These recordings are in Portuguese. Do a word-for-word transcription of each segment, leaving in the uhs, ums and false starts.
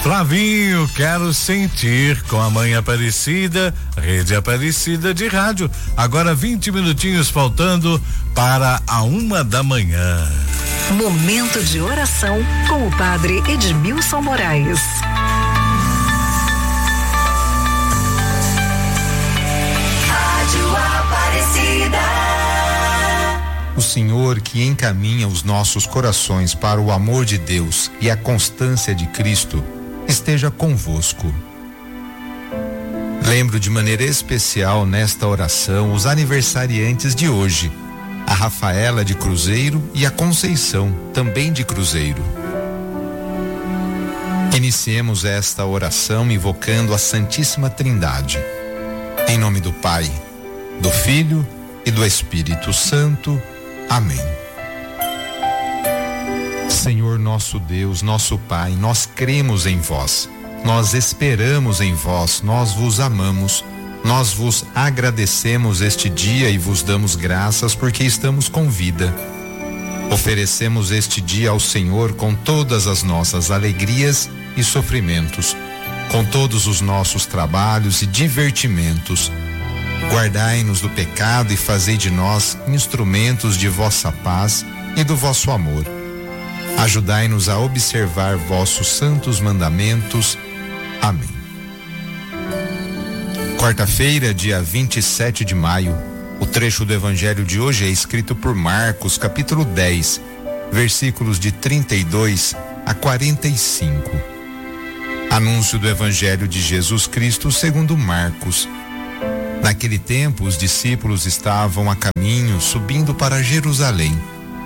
Flavinho, quero sentir com a Mãe Aparecida, Rede Aparecida de Rádio. Agora vinte minutinhos faltando para a uma da manhã. Momento de oração com o Padre Edmilson Moraes. Rádio Aparecida. O Senhor que encaminha os nossos corações para o amor de Deus e a constância de Cristo esteja convosco. Lembro de maneira especial nesta oração os aniversariantes de hoje, a Rafaela de Cruzeiro e a Conceição, também de Cruzeiro. Iniciemos esta oração invocando a Santíssima Trindade. Em nome do Pai, do Filho e do Espírito Santo. Amém. Senhor nosso Deus, nosso Pai, nós cremos em vós, nós esperamos em vós, nós vos amamos, nós vos agradecemos este dia e vos damos graças porque estamos com vida. Oferecemos este dia ao Senhor com todas as nossas alegrias e sofrimentos, com todos os nossos trabalhos e divertimentos. Guardai-nos do pecado e fazei de nós instrumentos de vossa paz e do vosso amor. Ajudai-nos a observar vossos santos mandamentos. Amém. Quarta-feira, dia vinte e sete de maio, o trecho do evangelho de hoje é escrito por Marcos, capítulo dez, versículos de trinta e dois a quarenta e cinco. Anúncio do evangelho de Jesus Cristo segundo Marcos. Naquele tempo, os discípulos estavam a caminho, subindo para Jerusalém.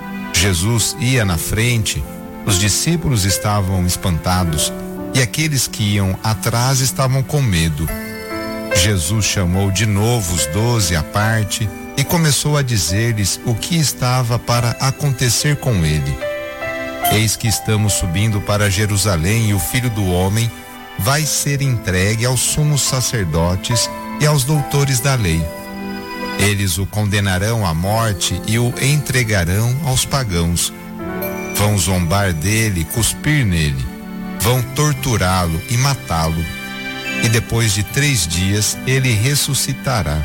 Jesus ia na frente, os discípulos estavam espantados e aqueles que iam atrás estavam com medo. Jesus chamou de novo os doze à parte e começou a dizer-lhes o que estava para acontecer com ele. Eis que estamos subindo para Jerusalém e o Filho do Homem vai ser entregue aos sumos sacerdotes e aos doutores da lei. Eles o condenarão à morte e o entregarão aos pagãos. Vão zombar dele, cuspir nele, vão torturá-lo e matá-lo. E depois de três dias ele ressuscitará.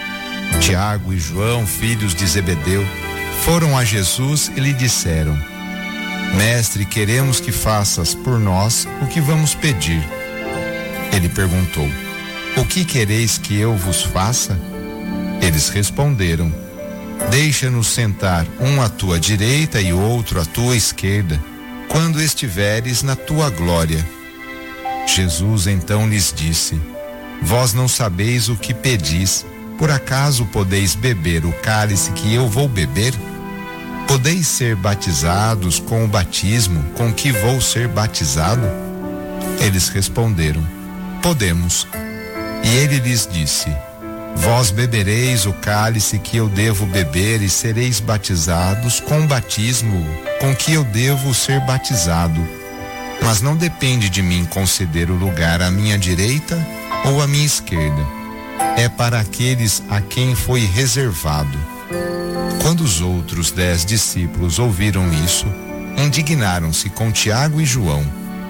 Tiago e João, filhos de Zebedeu, foram a Jesus e lhe disseram: Mestre, queremos que faças por nós o que vamos pedir. Ele perguntou: O que quereis que eu vos faça? Eles responderam: Deixa-nos sentar um à tua direita e outro à tua esquerda, quando estiveres na tua glória. Jesus então lhes disse: Vós não sabeis o que pedis, por acaso podeis beber o cálice que eu vou beber? Podeis ser batizados com o batismo com que vou ser batizado? Eles responderam: Podemos. E ele lhes disse: Vós bebereis o cálice que eu devo beber e sereis batizados com o batismo com que eu devo ser batizado. Mas não depende de mim conceder o lugar à minha direita ou à minha esquerda. É para aqueles a quem foi reservado. Quando os outros dez discípulos ouviram isso, indignaram-se com Tiago e João.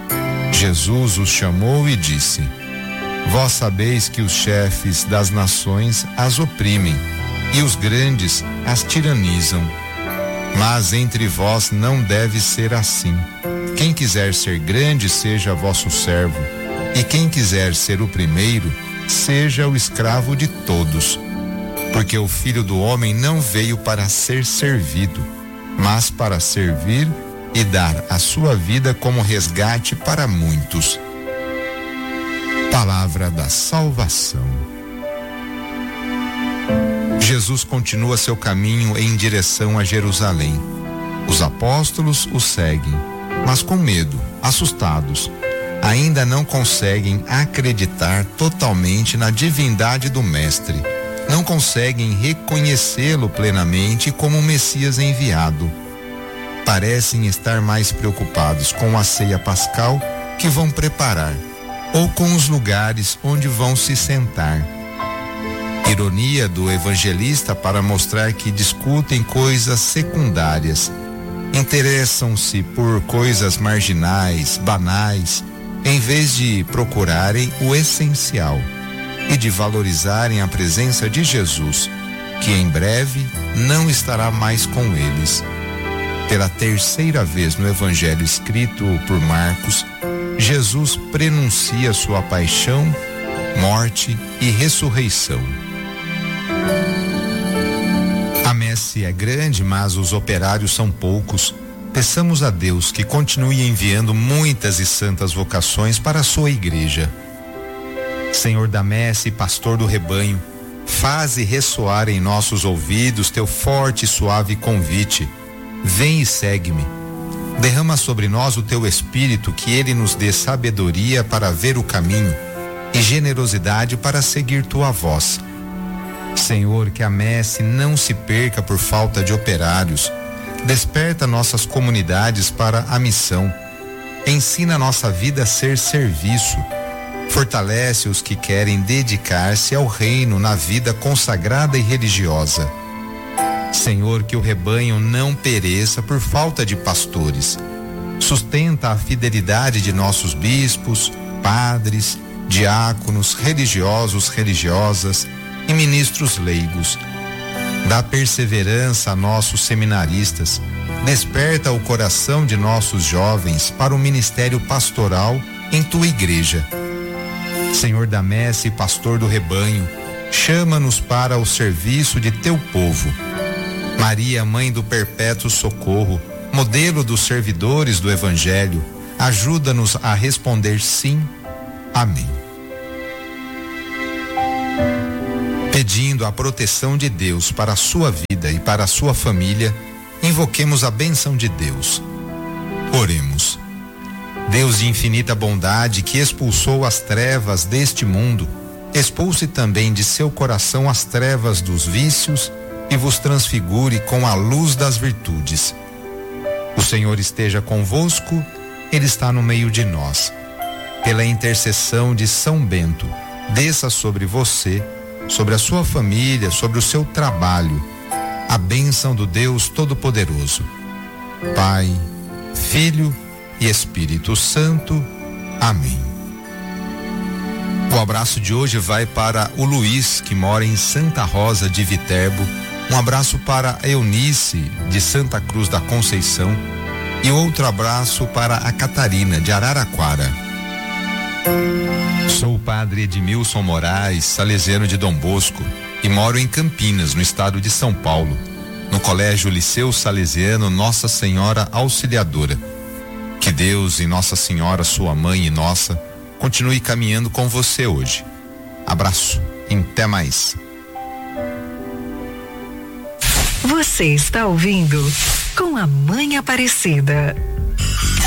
Jesus os chamou e disse: Vós sabeis que os chefes das nações as oprimem e os grandes as tiranizam. Mas entre vós não deve ser assim. Quem quiser ser grande, seja vosso servo, e quem quiser ser o primeiro, seja o escravo de todos. Porque o Filho do Homem não veio para ser servido, mas para servir e dar a sua vida como resgate para muitos. Palavra da salvação. Jesus continua seu caminho em direção a Jerusalém. Os apóstolos o seguem, mas com medo, assustados. Ainda não conseguem acreditar totalmente na divindade do Mestre. Não conseguem reconhecê-lo plenamente como o Messias enviado. Parecem estar mais preocupados com a ceia pascal que vão preparar, ou com os lugares onde vão se sentar. Ironia do evangelista para mostrar que discutem coisas secundárias, interessam-se por coisas marginais, banais, em vez de procurarem o essencial e de valorizarem a presença de Jesus, que em breve não estará mais com eles. Pela terceira vez no Evangelho escrito por Marcos, Jesus prenuncia sua paixão, morte e ressurreição. A messe é grande, mas os operários são poucos. Peçamos a Deus que continue enviando muitas e santas vocações para a sua igreja. Senhor da messe, pastor do rebanho, faze ressoar em nossos ouvidos teu forte e suave convite. Vem e segue-me. Derrama sobre nós o teu espírito, que ele nos dê sabedoria para ver o caminho e generosidade para seguir tua voz. Senhor, que a messe não se perca por falta de operários. Desperta nossas comunidades para a missão. Ensina nossa vida a ser serviço. Fortalece os que querem dedicar-se ao reino na vida consagrada e religiosa. Senhor, que o rebanho não pereça por falta de pastores. Sustenta a fidelidade de nossos bispos, padres, diáconos, religiosos, religiosas e ministros leigos. Dá perseverança a nossos seminaristas. Desperta o coração de nossos jovens para o ministério pastoral em tua igreja. Senhor da messe e pastor do rebanho, chama-nos para o serviço de teu povo. Maria, mãe do perpétuo socorro, modelo dos servidores do Evangelho, ajuda-nos a responder sim. Amém. Pedindo a proteção de Deus para a sua vida e para a sua família, invoquemos a bênção de Deus. Oremos. Deus de infinita bondade, que expulsou as trevas deste mundo, expulse também de seu coração as trevas dos vícios e vos transfigure com a luz das virtudes. O Senhor esteja convosco, Ele está no meio de nós. Pela intercessão de São Bento, desça sobre você, sobre a sua família, sobre o seu trabalho, a bênção do Deus Todo-Poderoso. Pai, Filho e Espírito Santo. Amém. O abraço de hoje vai para o Luiz, que mora em Santa Rosa de Viterbo. Um abraço para a Eunice, de Santa Cruz da Conceição. E outro abraço para a Catarina, de Araraquara. Sou o padre Edmilson Moraes, salesiano de Dom Bosco, e moro em Campinas, no estado de São Paulo, no Colégio Liceu Salesiano Nossa Senhora Auxiliadora. Que Deus e Nossa Senhora, sua mãe e nossa, continue caminhando com você hoje. Abraço e até mais. Você está ouvindo Com a Mãe Aparecida.